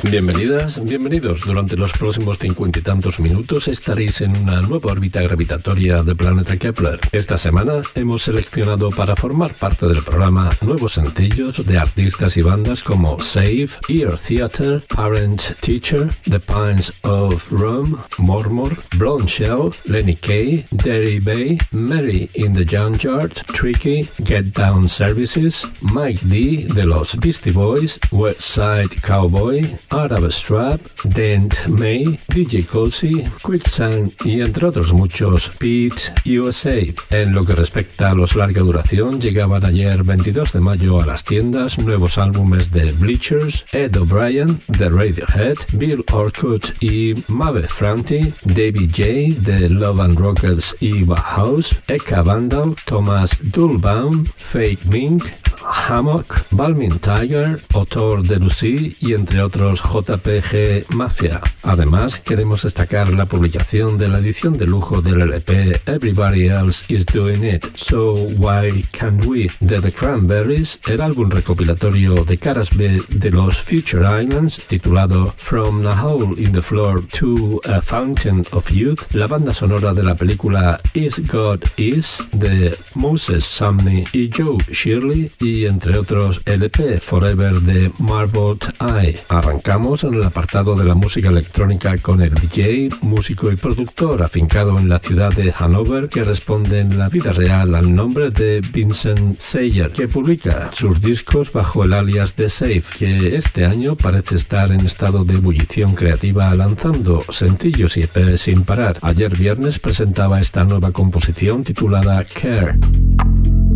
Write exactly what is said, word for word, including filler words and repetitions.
Bienvenidas, bienvenidos. Durante los próximos cincuenta y tantos minutos estaréis en una nueva órbita gravitatoria del planeta Kepler. Esta semana hemos seleccionado para formar parte del programa nuevos sencillos de artistas y bandas como Save, Ear Theater, Parent Teacher, The Pines of Rome, Mormor, Blonde Shell, Lenny Kaye, Derry Bay, Mary in the Junkyard, Tricky, Get Down Services, Mike D de los Beastie Boys, West Side Cowboy, Arab Strap, Dent May, D J Cozy, Quicksand y entre otros muchos, Pete U S A. En lo que respecta a los larga duración, llegaban ayer veintidós de mayo a las tiendas nuevos álbumes de Bleachers, Ed O'Brien de Radiohead, Bill Orcutt y Maeve Franti, David J de Love and Rockets y Bauhaus, Eka Vandal, Thomas Dulbaum, Fake Mink, Hammock, Balmin Tiger, Autor de Lucy y entre otros J P G Mafia. Además, queremos destacar la publicación de la edición de lujo del L P Everybody Else Is Doing It, So Why Can't We de The Cranberries, el álbum recopilatorio de caras B de los Future Islands titulado From a Hole in the Floor to a Fountain of Youth, la banda sonora de la película Is God Is de Moses Sumney y Joe Shirley y entre otros L P Forever de Marbled Eye. Arrancamos en el apartado de la música electrónica con el D J, músico y productor afincado en la ciudad de Hannover que responde en la vida real al nombre de Vincent Sayer, que publica sus discos bajo el alias de Safe, que este año parece estar en estado de ebullición creativa lanzando sencillos y E P sin parar. Ayer viernes presentaba esta nueva composición titulada Care.